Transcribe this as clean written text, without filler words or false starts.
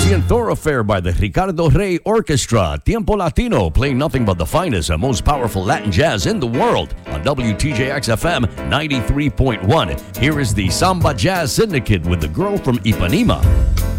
Caribbean Thoroughfare by the Ricardo Rey Orchestra. Tiempo Latino, playing nothing but the finest and most powerful Latin jazz in the world on WTJX FM 93.1. Here is the Samba Jazz Syndicate with The Girl from Ipanema.